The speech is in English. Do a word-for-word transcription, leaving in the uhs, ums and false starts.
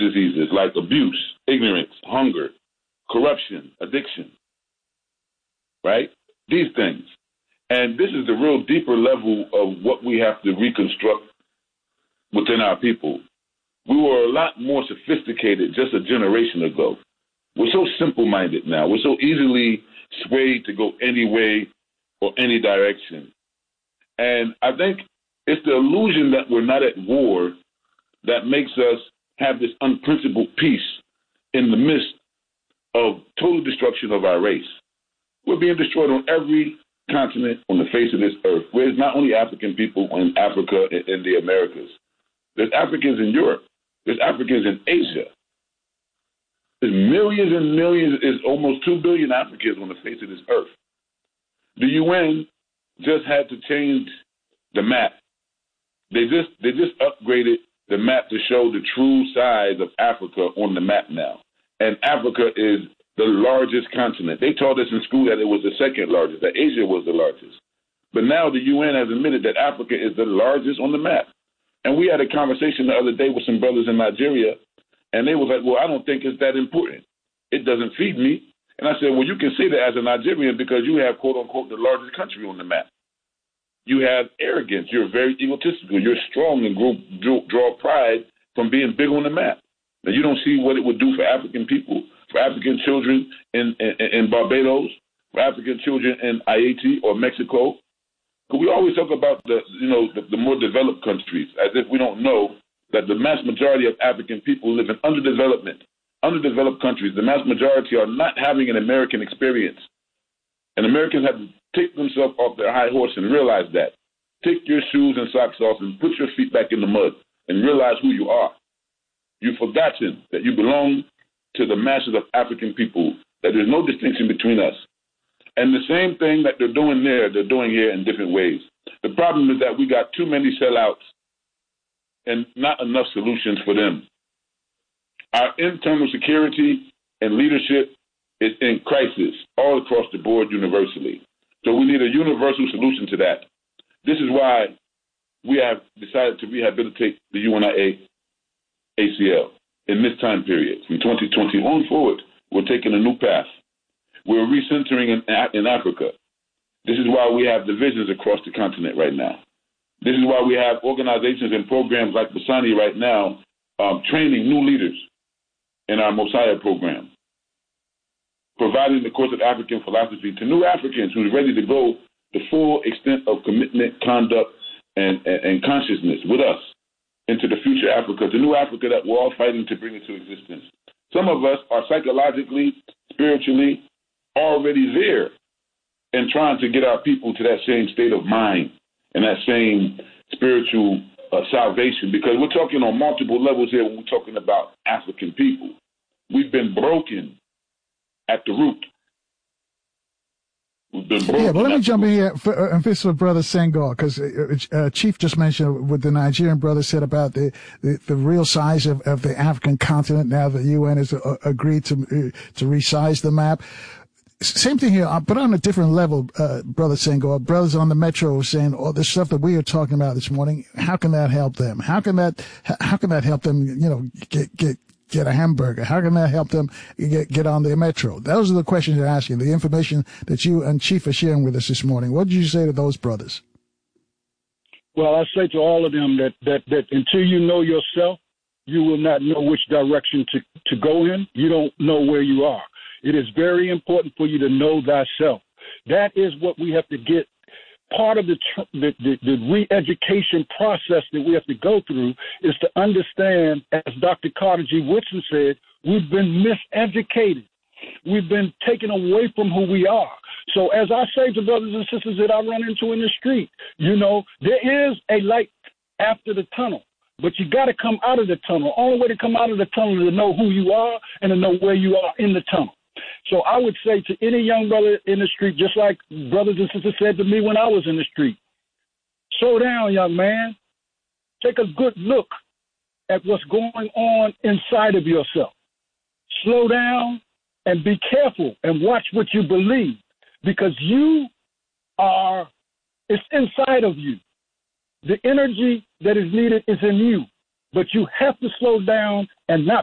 diseases like abuse, ignorance, hunger, corruption, addiction, right? These things. And this is the real deeper level of what we have to reconstruct within our people. We were a lot more sophisticated just a generation ago. We're so simple-minded now. We're so easily swayed to go any way or any direction. And I think it's the illusion that we're not at war that makes us have this unprincipled peace in the midst of total destruction of our race. We're being destroyed on every continent on the face of this earth. There's not only African people in Africa and in the Americas. There's Africans in Europe. There's Africans in Asia. There's millions and millions, there's almost two billion Africans on the face of this earth. The U N just had to change the map. They just they just upgraded the map to show the true size of Africa on the map now. And Africa is the largest continent. They taught us in school that it was the second largest, that Asia was the largest. But now the U N has admitted that Africa is the largest on the map. And we had a conversation the other day with some brothers in Nigeria, and they was like, well, I don't think it's that important. It doesn't feed me. And I said, well, you can say that as a Nigerian because you have, quote, unquote, the largest country on the map. You have arrogance. You're very egotistical. You're strong and grow, draw, draw pride from being big on the map. Now, you don't see what it would do for African people, for African children in, in, in Barbados, for African children in Haiti or Mexico. But we always talk about the, you know, the, the more developed countries as if we don't know that the mass majority of African people live in underdevelopment, underdeveloped countries. The mass majority are not having an American experience. And Americans have to take themselves off their high horse and realize that. Take your shoes and socks off and put your feet back in the mud and realize who you are. You've forgotten that you belong to the masses of African people, that there's no distinction between us. And the same thing that they're doing there, they're doing here in different ways. The problem is that we got too many sellouts and not enough solutions for them. Our internal security and leadership is in crisis all across the board universally. So we need a universal solution to that. This is why we have decided to rehabilitate the U N I A A C L in this time period. From twenty twenty on forward, we're taking a new path. We're recentering in, in Africa. This is why we have divisions across the continent right now. This is why we have organizations and programs like Basani right now um, training new leaders in our Mosiah program, providing the course of African philosophy to new Africans who are ready to go the full extent of commitment, conduct, and, and, and consciousness with us into the future Africa, the new Africa that we're all fighting to bring into existence. Some of us are psychologically, spiritually already there and trying to get our people to that same state of mind and that same spiritual uh, salvation, because we're talking on multiple levels here when we're talking about African people. We've been broken at the root. We've been broken. Yeah, but let me jump in here for, uh, this for Brother Senghor, because uh, uh, Chief just mentioned what the Nigerian brother said about the, the, the real size of, of the African continent. Now the U N has uh, agreed to uh, to resize the map. Same thing here, but on a different level, uh, Brother Senghor. Brothers on the Metro saying all the stuff that we are talking about this morning. How can that help them? How can that how can that help them? You know, get get get a hamburger. How can that help them get get on the Metro? Those are the questions they're asking. The information that you and Chief are sharing with us this morning. What did you say to those brothers? Well, I say to all of them that that that until you know yourself, you will not know which direction to to go in. You don't know where you are. It is very important for you to know thyself. That is what we have to get. Part of the, the, the, the re-education process that we have to go through is to understand, as Doctor Carter G. Woodson said, we've been miseducated. We've been taken away from who we are. So as I say to brothers and sisters that I run into in the street, you know, there is a light after the tunnel. But you got to come out of the tunnel. The only way to come out of the tunnel is to know who you are and to know where you are in the tunnel. So I would say to any young brother in the street, just like brothers and sisters said to me when I was in the street, slow down, young man. Take a good look at what's going on inside of yourself. Slow down and be careful and watch what you believe, because you are, it's inside of you. The energy that is needed is in you, but you have to slow down and not